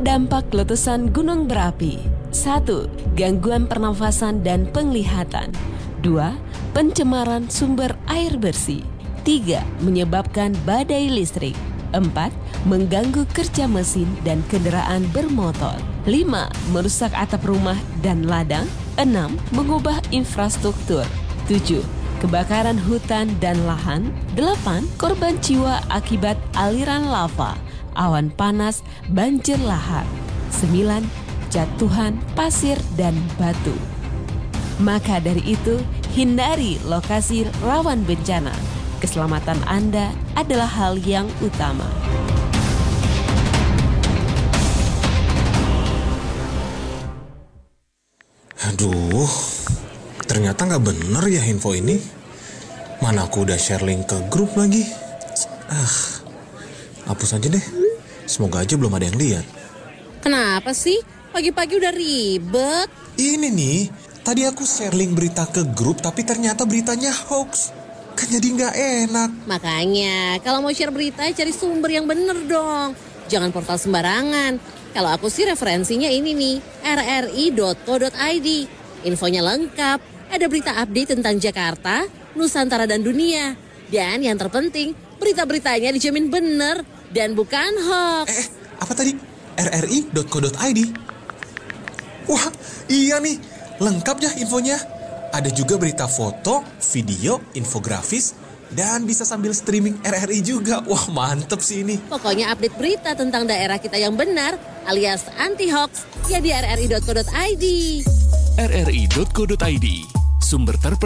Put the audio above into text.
Dampak letusan gunung berapi. 1. Gangguan pernafasan dan penglihatan. 2. Pencemaran sumber air bersih. 3. Menyebabkan badai listrik. 4. Mengganggu kerja mesin dan kendaraan bermotor. 5. Merusak atap rumah dan ladang. 6. Mengubah infrastruktur. 7. Kebakaran hutan dan lahan. 8. Korban jiwa akibat aliran lava, awan panas, banjir lahar. 9. Jatuhan pasir dan batu. Maka dari itu, hindari lokasi rawan bencana. Keselamatan Anda adalah hal yang utama. Aduh, ternyata nggak bener ya info ini. Mana aku udah share link ke grup lagi. Hapus aja deh. Semoga aja belum ada yang lihat. Kenapa sih? Pagi-pagi udah ribet. Ini nih, tadi aku share link berita ke grup tapi ternyata beritanya hoax. Kan jadi nggak enak. Makanya, kalau mau share berita cari sumber yang bener dong. Jangan portal sembarangan. Kalau aku sih referensinya ini nih, rri.co.id. Infonya lengkap, ada berita update tentang Jakarta, Nusantara dan dunia. Dan yang terpenting, berita-beritanya dijamin bener dan bukan hoax. Apa tadi? rri.co.id. Wah, iya nih, lengkap ya infonya. Ada juga berita foto, video, infografis, dan bisa sambil streaming RRI juga. Wah, mantep sih ini. Pokoknya update berita tentang daerah kita yang benar, alias anti-hoax, ya di rri.co.id. rri.co.id, sumber terpercaya.